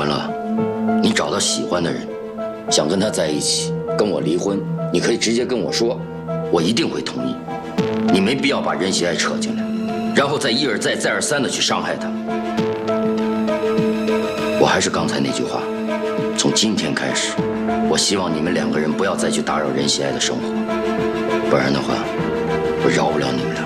完了，你找到喜欢的人，想跟他在一起，跟我离婚，你可以直接跟我说，我一定会同意。你没必要把任喜爱扯进来，然后再一而再、再而三的去伤害他。我还是刚才那句话，从今天开始，我希望你们两个人不要再去打扰任喜爱的生活，不然的话，我饶不了你们。